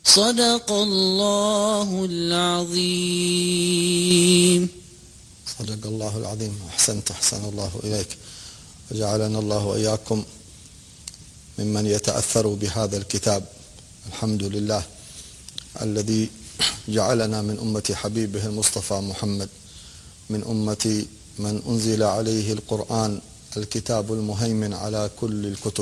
صدق الله العظيم. صدق الله العظيم. أحسنت، أحسن الله إليك، وجعلنا الله وإياكم ممن يتأثر بهذا الكتاب. الحمد لله الذي جعلنا من أمة حبيبه المصطفى محمد، من أمة من أنزل عليه القرآن، الكتاب المهيمن على كل الكتب.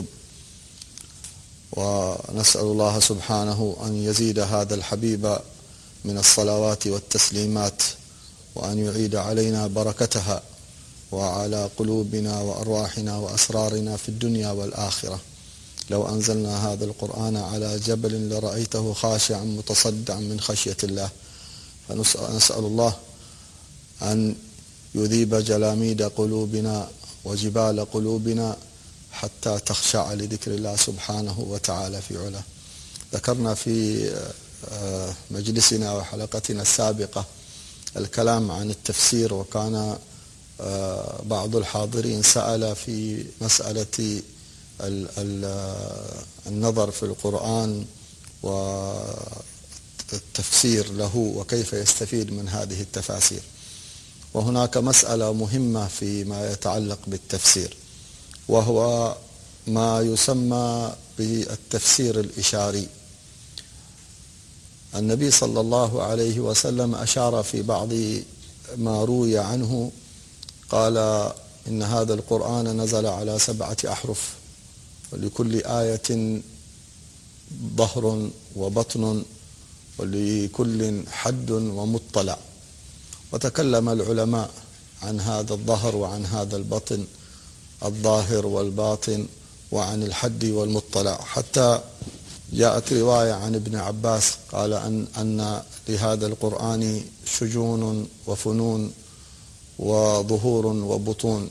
ونسأل الله سبحانه أن يزيد هذا الحبيب من الصلوات والتسليمات، وأن يعيد علينا بركتها وعلى قلوبنا وأرواحنا وأسرارنا في الدنيا والآخرة. لو أنزلنا هذا القرآن على جبل لرأيته خاشعا متصدعا من خشية الله. فنسأل الله أن يذيب جلاميد قلوبنا وجبال قلوبنا حتى تخشع لذكر الله سبحانه وتعالى في علاه. ذكرنا في مجلسنا وحلقتنا السابقة الكلام عن التفسير، وكان بعض الحاضرين سأل في مسألة النظر في القرآن والتفسير له وكيف يستفيد من هذه التفاسير. وهناك مسألة مهمة فيما يتعلق بالتفسير، وهو ما يسمى بالتفسير الإشاري. النبي صلى الله عليه وسلم أشار في بعض ما روي عنه، قال إن هذا القرآن نزل على 7 أحرف، ولكل آية ظهر وبطن، ولكل حد ومطلع. وتكلم العلماء عن هذا الظهر وعن هذا البطن، الظاهر والباطن، وعن الحد والمطلع، حتى جاءت رواية عن ابن عباس قال أن لهذا القرآن شجون وفنون وظهور وبطون.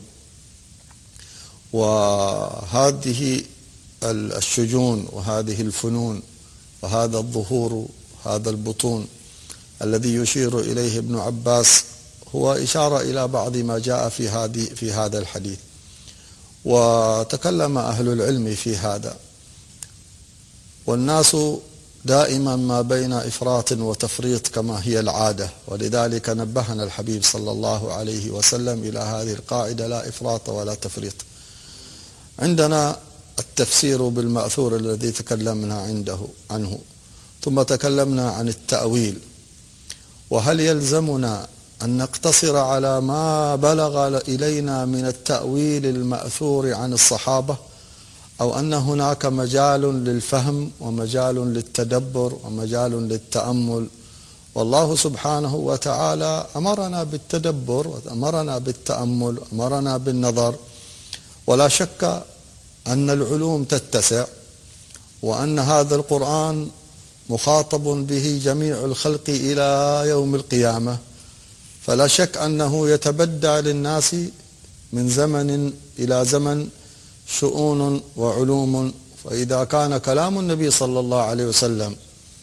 وهذه الشجون وهذه الفنون وهذا الظهور وهذا البطون الذي يشير إليه ابن عباس هو إشارة إلى بعض ما جاء في هذا الحديث. وتكلم أهل العلم في هذا، والناس دائما ما بين إفراط وتفريط كما هي العادة، ولذلك نبهنا الحبيب صلى الله عليه وسلم إلى هذه القاعدة: لا إفراط ولا تفريط. عندنا التفسير بالمأثور الذي تكلمنا عنه، ثم تكلمنا عن التأويل. وهل يلزمنا أن نقتصر على ما بلغ إلينا من التأويل المأثور عن الصحابة، أو أن هناك مجال للفهم ومجال للتدبر ومجال للتأمل؟ والله سبحانه وتعالى أمرنا بالتدبر وأمرنا بالتأمل وأمرنا بالنظر. ولا شك أن العلوم تتسع، وأن هذا القرآن مخاطب به جميع الخلق إلى يوم القيامة، فلا شك أنه يتبدى للناس من زمن إلى زمن شؤون وعلوم. فإذا كان كلام النبي صلى الله عليه وسلم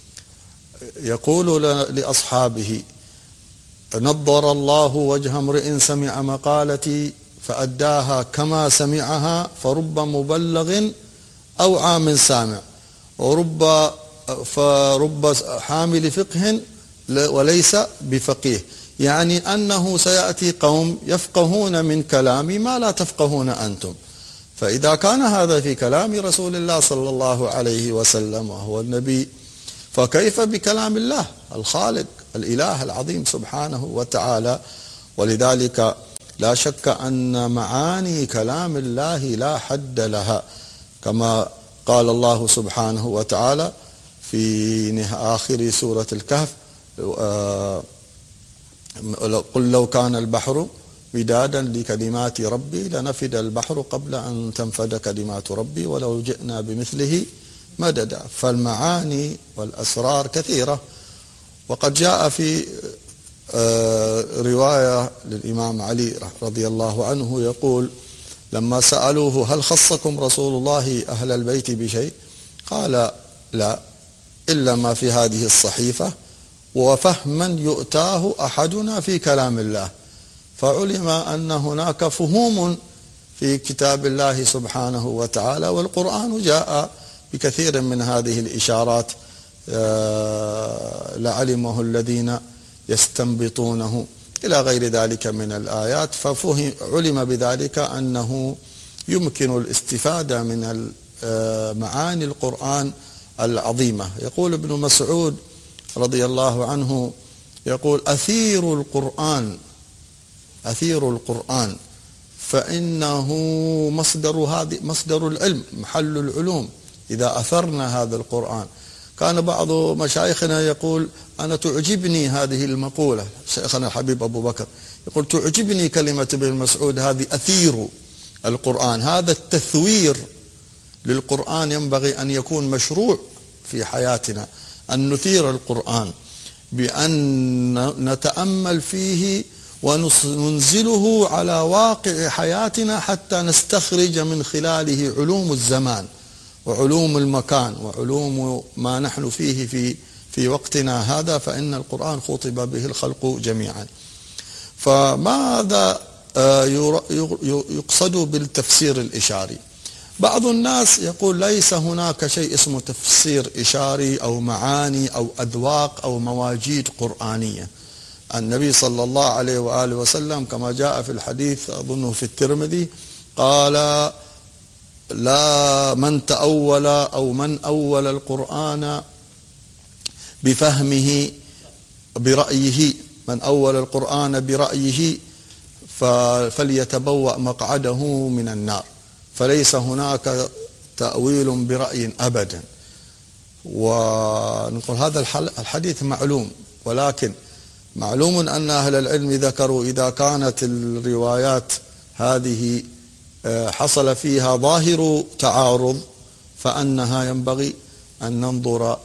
يقول لأصحابه: نضر الله وجه امرئ سمع مقالتي فأداها كما سمعها، فرب مبلغ أو عام سامع، فرب حامل فقه وليس بفقيه. يعني أنه سيأتي قوم يفقهون من كلامي ما لا تفقهون أنتم. فإذا كان هذا في كلام رسول الله صلى الله عليه وسلم وهو النبي، فكيف بكلام الله الخالق الإله العظيم سبحانه وتعالى؟ ولذلك لا شك أن معاني كلام الله لا حد لها، كما قال الله سبحانه وتعالى في آخر سورة الكهف: قل لو كان البحر مدادا لكلمات ربي لنفد البحر قبل أن تنفد كلمات ربي ولو جئنا بمثله مددا. فالمعاني والأسرار كثيرة. وقد جاء في رواية للإمام علي رضي الله عنه يقول: لما سألوه: هل خصكم رسول الله أهل البيت بشيء؟ قال: لا، إلا ما في هذه الصحيفة وفهما يؤتاه أحدنا في كلام الله. فعلم أن هناك فهوم في كتاب الله سبحانه وتعالى، والقرآن جاء بكثير من هذه الإشارات لعلمه الذين يستنبطونه إلى غير ذلك من الآيات. علم بذلك أنه يمكن الاستفادة من معاني القرآن العظيمة. يقول ابن مسعود رضي الله عنه يقول: أثير القرآن فإنه مصدر العلم، محل العلوم. إذا أثرنا هذا القرآن، كان بعض مشايخنا يقول: أنا تعجبني هذه المقولة، شيخنا الحبيب أبو بكر يقول: تعجبني كلمة ابن مسعود هذه، أثير القرآن. هذا التثوير للقرآن ينبغي أن يكون مشروع في حياتنا، أن نثير القرآن بأن نتأمل فيه وننزله على واقع حياتنا حتى نستخرج من خلاله علوم الزمان وعلوم المكان وعلوم ما نحن فيه في وقتنا هذا، فإن القرآن خطب به الخلق جميعا. فماذا يقصد بالتفسير الإشاري؟ بعض الناس يقول: ليس هناك شيء اسمه تفسير إشاري أو معاني أو أذواق أو مواجيد قرآنية. النبي صلى الله عليه وآله وسلم كما جاء في الحديث أظنه في الترمذي قال: لا من تأول أو من أول القرآن بفهمه برأيه، من أول القرآن برأيه فليتبوأ مقعده من النار. فليس هناك تأويل برأي أبدا. ونقول هذا الحديث معلوم، ولكن معلوم أن أهل العلم ذكروا إذا كانت الروايات هذه حصل فيها ظاهر تعارض فأنها ينبغي أن ننظر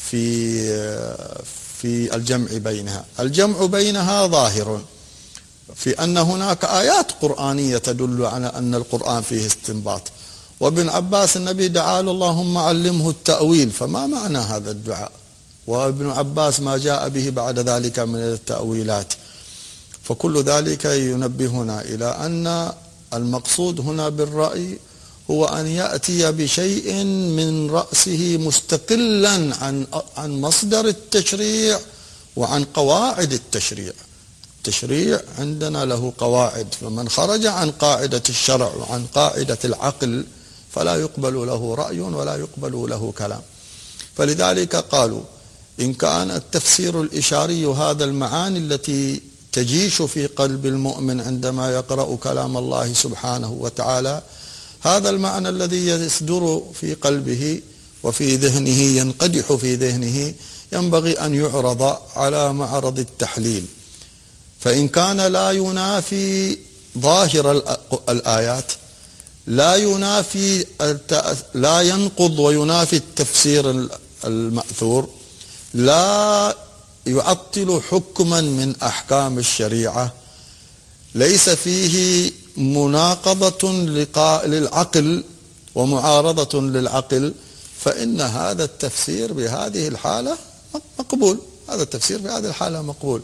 في الجمع بينها. الجمع بينها ظاهر في أن هناك آيات قرآنية تدل على أن القرآن فيه استنباط. وابن عباس النبي دعا له: اللهم علمه التأويل. فما معنى هذا الدعاء؟ وابن عباس ما جاء به بعد ذلك من التأويلات. فكل ذلك ينبهنا إلى أن المقصود هنا بالرأي هو أن يأتي بشيء من رأسه مستقلا عن مصدر التشريع وعن قواعد التشريع. التشريع عندنا له قواعد، فمن خرج عن قاعدة الشرع وعن قاعدة العقل فلا يقبل له رأي ولا يقبل له كلام. فلذلك قالوا: إن كان التفسير الإشاري هذا المعاني التي تجيش في قلب المؤمن عندما يقرأ كلام الله سبحانه وتعالى، هذا المعنى الذي يصدر في قلبه وفي ذهنه ينقدح في ذهنه ينبغي أن يعرض على معرض التحليل. فإن كان لا ينافي ظاهر الآيات، لا ينقض وينافي التفسير المأثور، لا يعطل حكما من أحكام الشريعة، ليس فيه مناقضة للعقل ومعارضة للعقل، فإن هذا التفسير بهذه الحالة مقبول. هذا التفسير بهذه الحالة مقبول.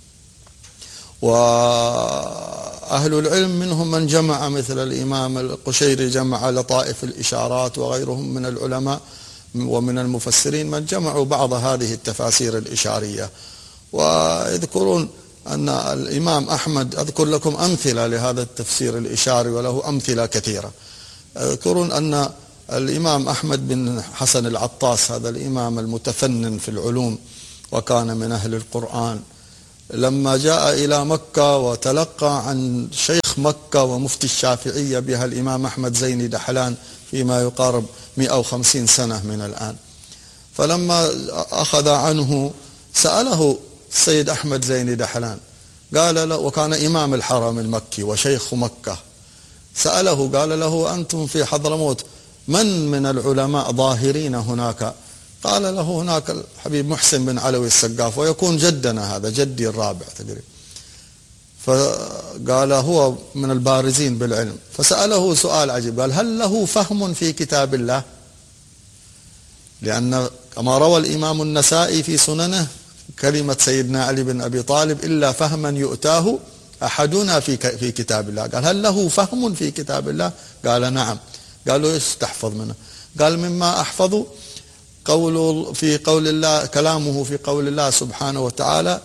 وأهل العلم منهم من جمع، مثل الإمام القشيري جمع لطائف الإشارات، وغيرهم من العلماء ومن المفسرين من جمعوا بعض هذه التفاسير الإشارية. ويذكرون أن الإمام أحمد، أذكر لكم أمثلة لهذا التفسير الإشاري وله أمثلة كثيرة. يذكرون أن الإمام أحمد بن حسن العطاس، هذا الإمام المتفنن في العلوم وكان من أهل القرآن، لما جاء إلى مكة وتلقى عن شيخ مكة ومفتي الشافعية بها الإمام أحمد زين دحلان فيما يقارب 150 سنة من الآن، فلما أخذ عنه سأله السيد أحمد زين دحلان، قال له، وكان إمام الحرم المكي وشيخ مكة، سأله قال له: أنتم في حضرموت من العلماء ظاهرين هناك؟ قال له: هناك الحبيب محسن بن علوي السقاف، ويكون جدنا هذا، جدي الرابع تقريبا. فقال: هو من البارزين بالعلم. فسأله سؤال عجيب، قال: هل له فهم في كتاب الله؟ لأن كما روى الإمام النسائي في سننه كلمة سيدنا علي بن أبي طالب: إلا فهما يؤتاه أحدنا في كتاب الله. قال: هل له فهم في كتاب الله؟ قال: نعم. قالوا: ايش تحفظ منه؟ قال: مما أحفظ في قول الله، كلامه في قول الله سبحانه وتعالى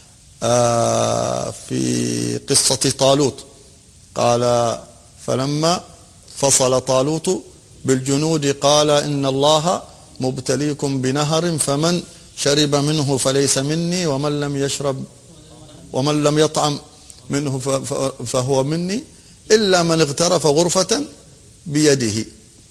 في قصة طالوت، قال فلما فصل طالوت بالجنود قال إن الله مبتليكم بنهر فمن شرب منه فليس مني ومن لم يطعم منه فهو مني إلا من اغترف غرفة بيده.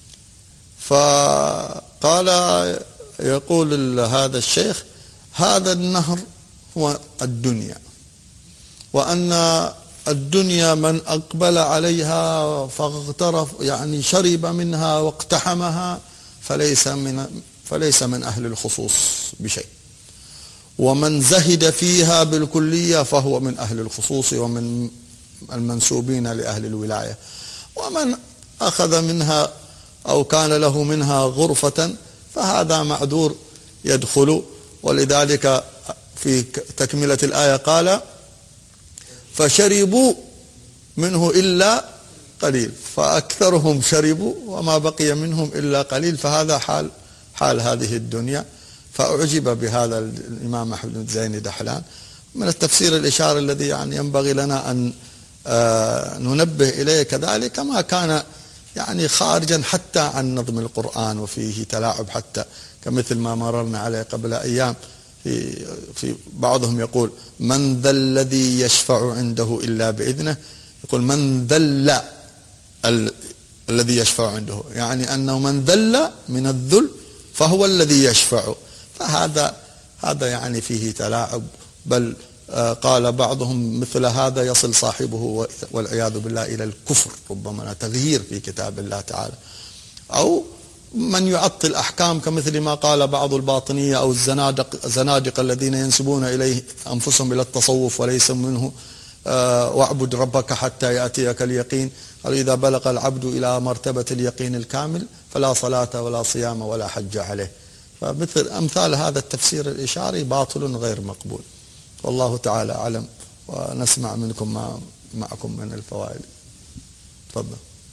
فقال يقول هذا الشيخ هذا النهر هو الدنيا، وأن الدنيا من أقبل عليها فاغترف يعني شرب منها واقتحمها فليس من أهل الخصوص بشيء، ومن زهد فيها بالكلية فهو من أهل الخصوص ومن المنسوبين لأهل الولاية، ومن أخذ منها أو كان له منها غرفة فهذا معذور يدخل. ولذلك في تكملة الآية قال فشربوا منه إلا قليل، فأكثرهم شربوا وما بقي منهم إلا قليل، فهذا حال هذه الدنيا. فأعجب بهذا الإمام أحمد بن زين دحلان من التفسير الإشاري الذي يعني ينبغي لنا أن ننبه إليه كذلك، ما كان يعني خارجا حتى عن نظم القرآن وفيه تلاعب، حتى كمثل ما مررنا عليه قبل أيام في بعضهم يقول من ذا الذي يشفع عنده إلا بإذنه، يقول من ذل الذي يشفع عنده، يعني أنه من ذل من الذل فهو الذي يشفع، فهذا يعني فيه تلاعب. بل قال بعضهم مثل هذا يصل صاحبه والعياذ بالله إلى الكفر، ربما تغيير في كتاب الله تعالى، أو من يعطل أحكام كمثل ما قال بعض الباطنية أو الزنادقة الذين ينسبون إليه أنفسهم إلى التصوف وليس منه واعبد ربك حتى يأتيك اليقين، قال إذا بلغ العبد إلى مرتبة اليقين الكامل فلا صلاة ولا صيام ولا حج عليه. فمثل أمثال هذا التفسير الإشاري باطل غير مقبول، والله تعالى أعلم، ونسمع منكم ما معكم من الفوائد. تفضل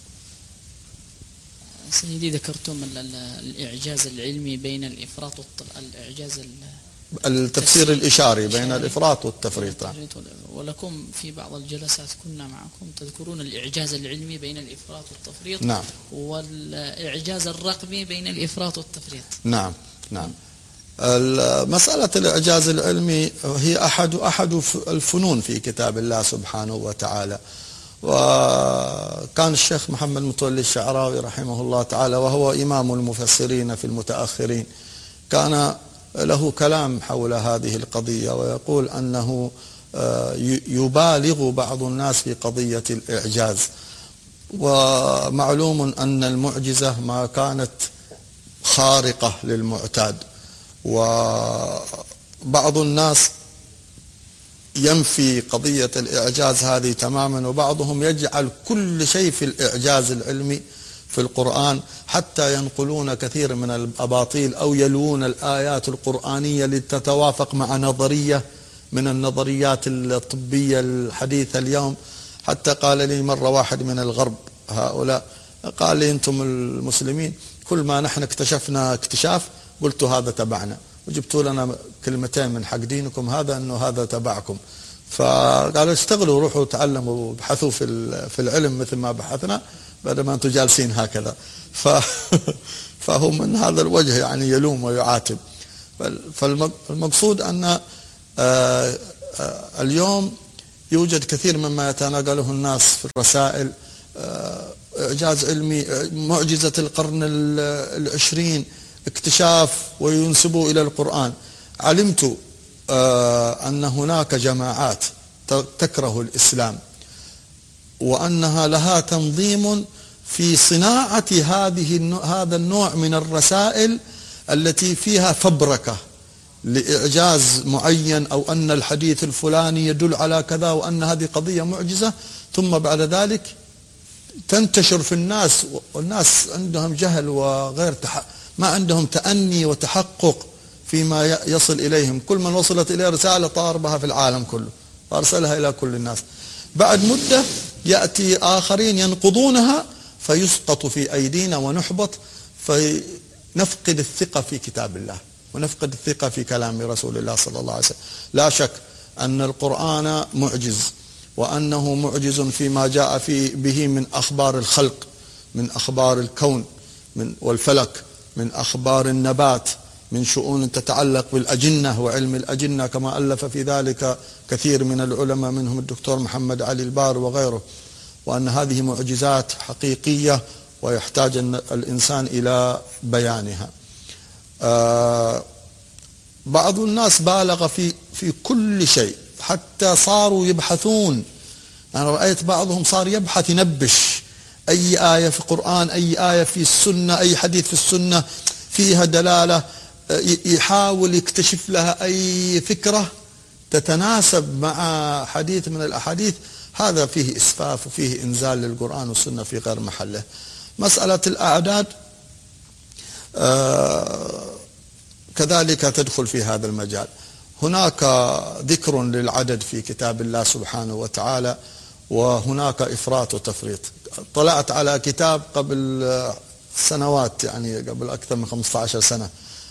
سيدي. ذكرتم الإعجاز العلمي بين الإفراط التفسير الإشاري بين الإفراط والتفريط، ولكم في بعض الجلسات كنا معكم تذكرون الإعجاز العلمي بين الإفراط والتفريط. نعم. والإعجاز الرقمي بين الإفراط والتفريط. نعم. مسألة الإعجاز العلمي هي أحد الفنون في كتاب الله سبحانه وتعالى. وكان الشيخ محمد متولي الشعراوي رحمه الله تعالى وهو إمام المفسرين في المتأخرين كان له كلام حول هذه القضية، ويقول أنه يبالغ بعض الناس في قضية الإعجاز. ومعلوم أن المعجزة ما كانت خارقة للمعتاد، وبعض الناس ينفي قضية الإعجاز هذه تماما، وبعضهم يجعل كل شيء في الإعجاز العلمي في القرآن، حتى ينقلون كثير من الأباطيل أو يلوون الآيات القرآنية لتتوافق مع نظرية من النظريات الطبية الحديثة اليوم. حتى قال لي مرة واحد من الغرب هؤلاء، قال لي أنتم المسلمين كل ما نحن اكتشفنا اكتشاف قلت هذا تبعنا، وجبتوا لنا كلمتين من حق دينكم هذا أنه هذا تبعكم. فقالوا اشتغلوا، روحوا تعلموا وابحثوا في العلم مثل ما بحثنا بدل ما أنتم جالسين هكذا. فهو من هذا الوجه يعني يلوم ويعاتب. فالمقصود أن اليوم يوجد كثير مما يتناقله الناس في الرسائل، إعجاز علمي، معجزة القرن العشرين، اكتشاف، وينسبوا إلى القرآن. علمت أن هناك جماعات تكره الإسلام، وأنها لها تنظيم في صناعة هذا النوع من الرسائل التي فيها فبركة لإعجاز معين، أو أن الحديث الفلاني يدل على كذا، وأن هذه قضية معجزة، ثم بعد ذلك تنتشر في الناس، والناس عندهم جهل وغير ما عندهم تأني وتحقق فيما يصل إليهم. كل من وصلت إليه رسالة طار بها في العالم كله وأرسلها إلى كل الناس. بعد مدة يأتي آخرين ينقضونها فيسقط في أيدينا ونحبط، نفقد الثقة في كتاب الله ونفقد الثقة في كلام رسول الله صلى الله عليه وسلم. لا شك أن القرآن معجز، وأنه معجز فيما جاء به من أخبار الخلق، من أخبار الكون والفلك، من أخبار النبات، من شؤون تتعلق بالأجنة وعلم الأجنة، كما ألف في ذلك كثير من العلماء منهم الدكتور محمد علي البار وغيره. وأن هذه معجزات حقيقية ويحتاج الإنسان إلى بيانها. بعض الناس بالغ في كل شيء، حتى صاروا يبحثون. أنا رأيت بعضهم صار يبحث، ينبش أي آية في القرآن، أي آية في السنة، أي حديث في السنة فيها دلالة، يحاول يكتشف لها أي فكرة تتناسب مع حديث من الأحاديث. هذا فيه إسفاف وفيه إنزال للقرآن والسنة في غير محله. مسألة الأعداد كذلك تدخل في هذا المجال. هناك ذكر للعدد في كتاب الله سبحانه وتعالى، وهناك إفراط وتفريط. طلعت على كتاب قبل سنوات، يعني قبل أكثر من 15 سنة،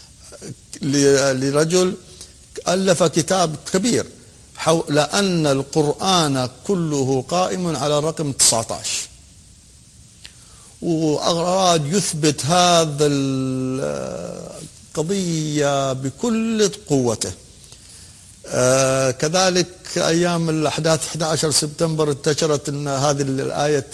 لرجل ألف كتاب كبير حول أن القرآن كله قائم على الرقم 19، وأراد يثبت هذا القضية بكل قوته. كذلك أيام الأحداث 11 سبتمبر انتشرت أن هذه الآية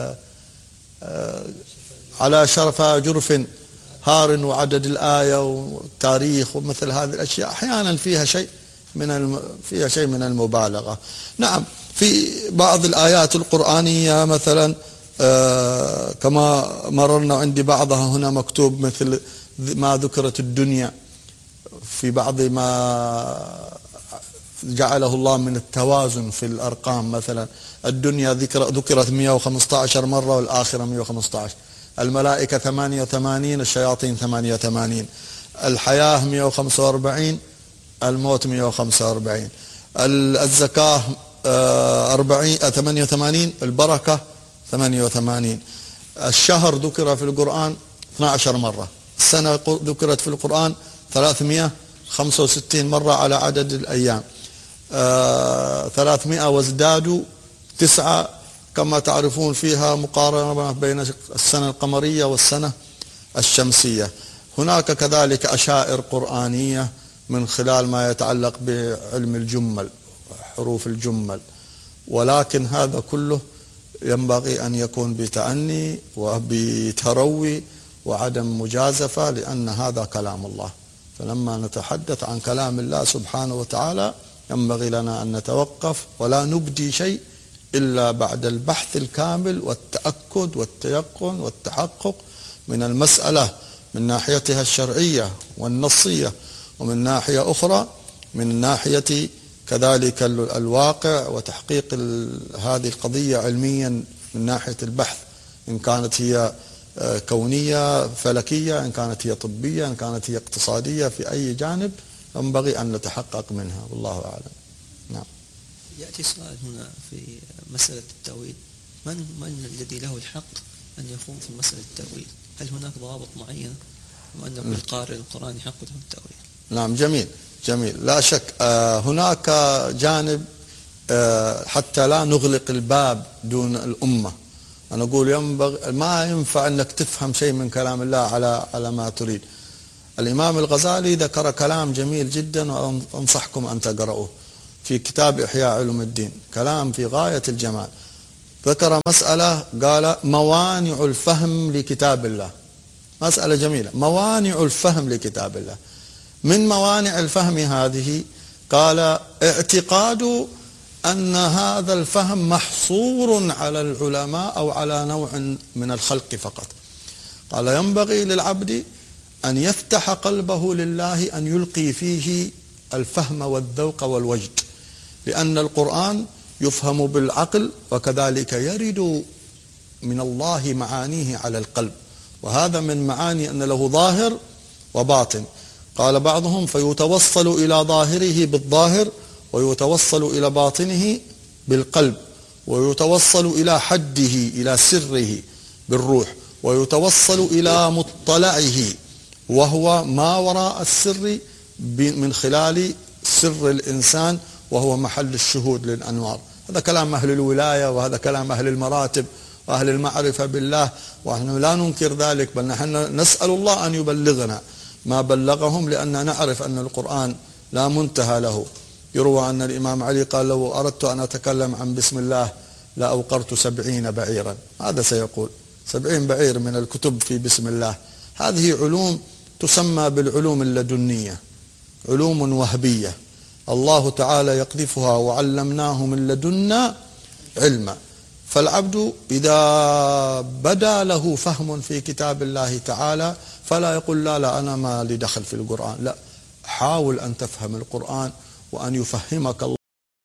على شرفها جرف هار، وعدد الآية والتاريخ ومثل هذه الأشياء أحيانا فيها شيء من المبالغة. نعم، في بعض الآيات القرآنية مثلا كما مررنا عندي بعضها هنا مكتوب مثل ما ذكرت الدنيا في بعض ما جعله الله من التوازن في الأرقام. مثلا الدنيا ذكرت 115 مرة والآخرة 115، الملائكة 88، الشياطين 88، الحياة 145، الموت 145، الزكاة 88، البركة 88، الشهر ذكر في القرآن 12 مرة، السنة ذكرت في القرآن 365 مرة على عدد الأيام، 300 وازدادوا 9 كما تعرفون، فيها مقارنة بين السنة القمرية والسنة الشمسية. هناك كذلك أشائر قرآنية من خلال ما يتعلق بعلم الجمل، حروف الجمل، ولكن هذا كله ينبغي أن يكون بتأني وبتروي وعدم مجازفة، لأن هذا كلام الله. فلما نتحدث عن كلام الله سبحانه وتعالى ينبغي لنا أن نتوقف ولا نبدي شيء إلا بعد البحث الكامل والتأكد والتيقن والتحقق من المسألة من ناحيتها الشرعية والنصية، ومن ناحية أخرى من ناحية كذلك الواقع وتحقيق هذه القضية علميا من ناحية البحث، إن كانت هي كونية فلكية، إن كانت هي طبية، إن كانت هي اقتصادية، في أي جانب ينبغي أن نتحقق منها، والله أعلم. نعم. يأتي سؤال هنا في مسألة التأويل، من الذي له الحق أن يقوم في مسألة التأويل؟ هل هناك ضوابط معينة وأن كل قارئ القرآن يحق له التأويل؟ نعم، جميل. لا شك هناك جانب حتى لا نغلق الباب دون الأمة. أنا أقول ينبغي ما ينفع أنك تفهم شيء من كلام الله على ما تريد. الإمام الغزالي ذكر كلام جميل جدا وأنصحكم أن تقرأوه في كتاب إحياء علوم الدين، كلام في غاية الجمال. ذكر مسألة قال موانع الفهم لكتاب الله، مسألة جميلة، موانع الفهم لكتاب الله. من موانع الفهم هذه قال اعتقاد أن هذا الفهم محصور على العلماء أو على نوع من الخلق فقط. قال ينبغي للعبد أن يفتح قلبه لله، أن يلقي فيه الفهم والذوق والوجد، لأن القرآن يفهم بالعقل وكذلك يرد من الله معانيه على القلب، وهذا من معاني أن له ظاهر وباطن. قال بعضهم فيتوصل إلى ظاهره بالظاهر، ويتوصل إلى باطنه بالقلب، ويتوصل إلى حده إلى سره بالروح، ويتوصل إلى مطلعه وهو ما وراء السر من خلال سر الإنسان، وهو محل الشهود للأنوار. هذا كلام أهل الولاية، وهذا كلام أهل المراتب وأهل المعرفة بالله، ونحن لا ننكر ذلك، بل نحن نسأل الله أن يبلغنا ما بلغهم، لأن نعرف أن القرآن لا منتهى له. يروى أن الإمام علي قال: لو أردت أن أتكلم عن بسم الله لأوقرت 70 بعيرا. هذا سيقول 70 بعير من الكتب في بسم الله. هذه علوم تسمى بالعلوم اللدنية، علوم وهبية الله تعالى يقذفها: وعلمناه من لدنا علما. فالعبد إذا بدا له فهم في كتاب الله تعالى فلا يقول لا أنا ما لي دخل في القرآن، لا، حاول أن تفهم القرآن وأن يفهمك الله